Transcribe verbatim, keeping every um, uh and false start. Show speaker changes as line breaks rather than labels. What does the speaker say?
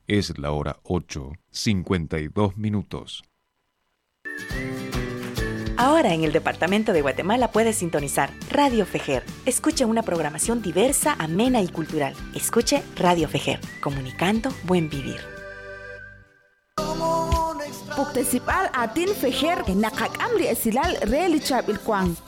Es la hora ocho, cincuenta y dos minutos.
Ahora en el departamento de Guatemala puedes sintonizar Radio Fejer. Escuche una programación diversa, amena y cultural. Escuche Radio Fejer, comunicando buen vivir.
Puktesipal atin Fejer, nakak amli esilal relichab ilkwang.